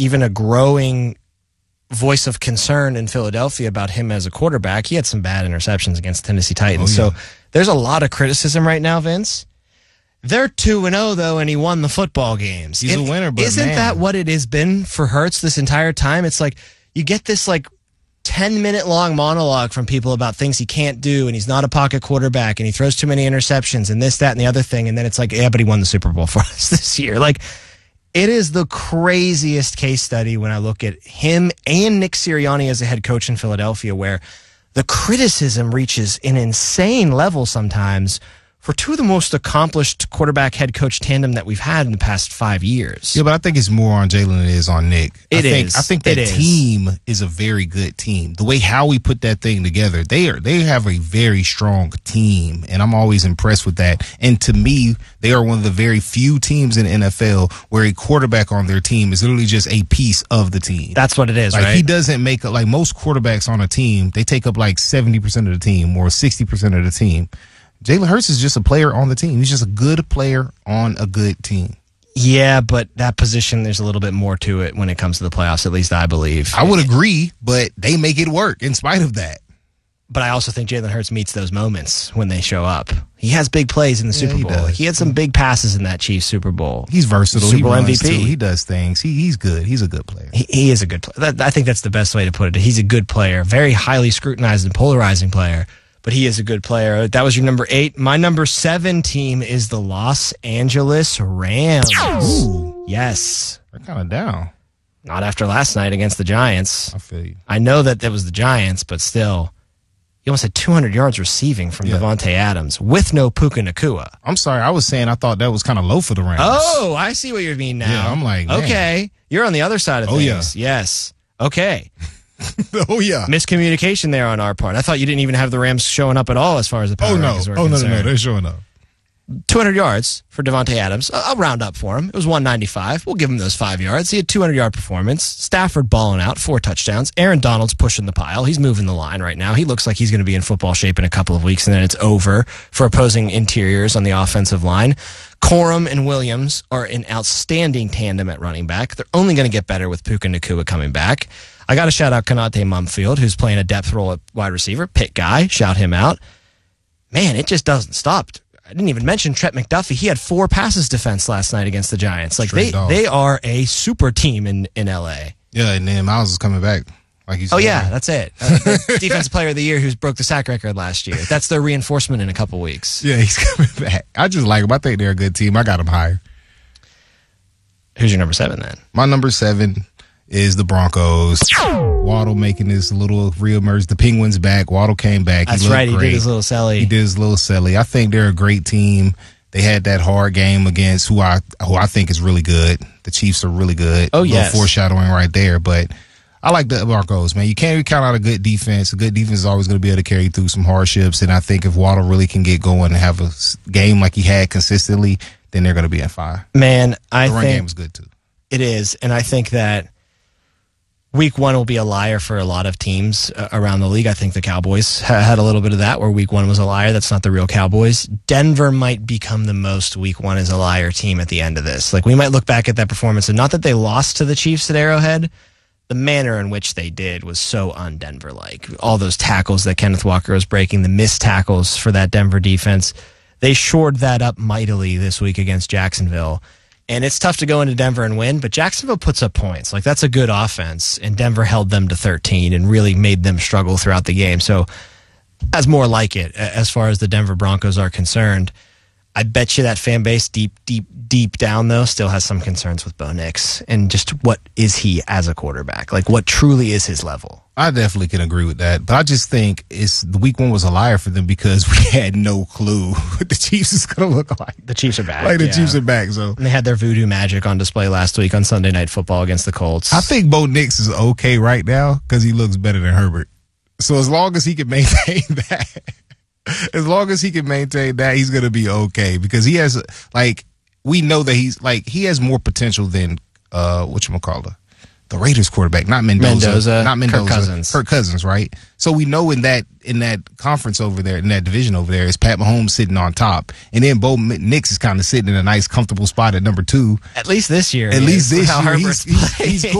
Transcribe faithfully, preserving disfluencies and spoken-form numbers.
even a growing voice of concern in Philadelphia about him as a quarterback. He had some bad interceptions against Tennessee Titans. Oh, yeah. So there's a lot of criticism right now, Vince. They're two and oh, though, and he won the football games. He's and a winner, but isn't man. that what it has been for Hurts this entire time? It's like you get this like ten-minute long monologue from people about things he can't do, and he's not a pocket quarterback, and he throws too many interceptions, and this, that, and the other thing, and then it's like, yeah, but he won the Super Bowl for us this year. Like, it is the craziest case study when I look at him and Nick Sirianni as a head coach in Philadelphia, where the criticism reaches an insane level sometimes for two of the most accomplished quarterback head coach tandem that we've had in the past five years. Yeah, but I think it's more on Jalen than it is on Nick. It I think, is. I think that It is. team is a very good team. The way Howie put that thing together, they are they have a very strong team, and I'm always impressed with that. And to me, they are one of the very few teams in the N F L where a quarterback on their team is literally just a piece of the team. That's what it is, like, right? He doesn't make like most quarterbacks on a team, they take up like seventy percent of the team or sixty percent of the team. Jalen Hurts is just a player on the team. He's just a good player on a good team. Yeah, but that position, there's a little bit more to it when it comes to the playoffs, at least I believe. I would agree, but they make it work in spite of that. But I also think Jalen Hurts meets those moments when they show up. He has big plays in the Yeah, Super he Bowl. does. He had some big passes in that Chiefs Super Bowl. He's versatile. Super he Bowl runs M V P. too. He does things. He he's good. He's a good player. He, he is a good player. That, I think that's the best way to put it. He's a good player, very highly scrutinized and polarizing player, but he is a good player. That was your number eight. My number seven team is the Los Angeles Rams. Ooh. Yes. They're kind of down. Not after last night against the Giants. I feel you. I know that it was the Giants, but still, he almost had two hundred yards receiving from Yeah. Devontae Adams with no Puka Nacua. I'm sorry. I was saying I thought that was kind of low for the Rams. Oh, I see what you mean now. Yeah, I'm like, man. okay, you're on the other side of Oh, things. Yeah. Yes. Okay. oh yeah. Miscommunication there on our part. I thought you didn't even have the Rams showing up at all as far as the power Oh no. rankings were Oh no, no, concerned. no. They're showing up. two hundred yards for Devontae Adams. I'll round up for him. It was one ninety-five. We'll give him those five yards. He had two hundred yard performance. Stafford balling out, four touchdowns. Aaron Donald's pushing the pile. He's moving the line right now. He looks like he's going to be in football shape in a couple of weeks, and then it's over for opposing interiors on the offensive line. Corum and Williams are an outstanding tandem at running back. They're only going to get better with Puka Nacua coming back. I got to shout out Konate Mumfield, who's playing a depth role at wide receiver. Pitt guy. Shout him out. Man, it just doesn't stop. I didn't even mention Trent McDuffie. He had four passes defense last night against the Giants. Like Straight they, dog. they are a super team in, in L A. Yeah, and then Miles is coming back. Like you said. Oh yeah, that's it. Uh, Defensive Player of the Year, who's broke the sack record last year. That's their reinforcement in a couple weeks. Yeah, he's coming back. I just like him. I think they're a good team. I got them higher. Who's your number seven then? My number seven is the Broncos. Waddle making this little reemerge. The Penguins back. Waddle came back. That's he looked right. He great. did his little celly. He did his little celly. I think they're a great team. They had that hard game against who I who I think is really good. The Chiefs are really good. Oh, a little yes. foreshadowing right there. But I like the Broncos, man. You can't count out a good defense. A good defense is always going to be able to carry through some hardships. And I think if Waddle really can get going and have a s- game like he had consistently, then they're going to be at fire. Man, I The run think game was good too. it is, and I think that week one will be a liar for a lot of teams uh, around the league. I think the Cowboys ha- had a little bit of that, where week one was a liar. That's not the real Cowboys. Denver might become the most week one is a liar team at the end of this. Like, we might look back at that performance, and not that they lost to the Chiefs at Arrowhead. The manner in which they did was so un-Denver-like. All those tackles that Kenneth Walker was breaking, the missed tackles for that Denver defense, they shored that up mightily this week against Jacksonville. And it's tough to go into Denver and win, but Jacksonville puts up points. Like, that's a good offense, and Denver held them to thirteen and really made them struggle throughout the game. So that's more like it as far as the Denver Broncos are concerned. I bet you that fan base deep, deep, deep down, though, still has some concerns with Bo Nix and just what is he as a quarterback? Like, what truly is his level? I definitely can agree with that, but I just think it's the week one was a liar for them because we had no clue what the Chiefs is going to look like. The Chiefs are back. Like the yeah. Chiefs are back, so And they had their voodoo magic on display last week on Sunday Night Football against the Colts. I think Bo Nix is okay right now because he looks better than Herbert. So as long as he can maintain that, as long as he can maintain that, he's going to be okay because he has, like, we know that he's, like, he has more potential than, uh, whatchamacallit, the Raiders quarterback, not Mendoza. Mendoza, not Mendoza. Kirk Cousins. Kirk Cousins, right? So we know in that, in that conference over there, in that division over there, is Pat Mahomes sitting on top. And then Bo Nix is kind of sitting in a nice, comfortable spot at number two. At least this year. At least this how year, Herbert's he's, he's, he's playing. cool.